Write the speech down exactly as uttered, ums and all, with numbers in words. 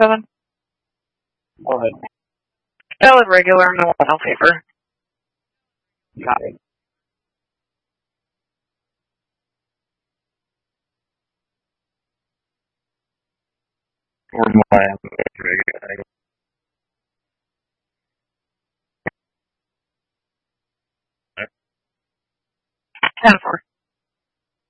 Seven. Go ahead. Valid regular, no one favor. Got it. For my regular. Ten four.